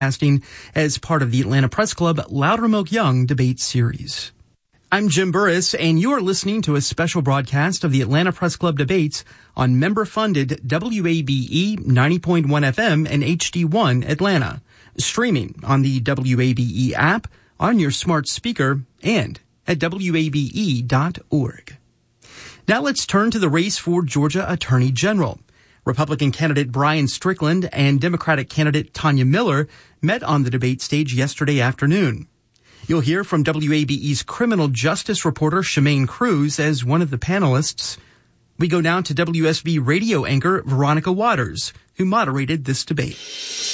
as part of the Atlanta Press Club Loudermilk Young debate series. I'm Jim Burris, and you are listening to a special broadcast of the Atlanta Press Club debates on member-funded WABE 90.1 FM and HD1 Atlanta, streaming on the WABE app, on your smart speaker, and at WABE.org. Now let's turn to the race for Georgia Attorney General. Republican candidate Brian Strickland and Democratic candidate Tanya Miller met on the debate stage yesterday afternoon. You'll hear from WABE's criminal justice reporter Shemaine Cruz as one of the panelists. We go now to WSB radio anchor Veronica Waters, who moderated this debate.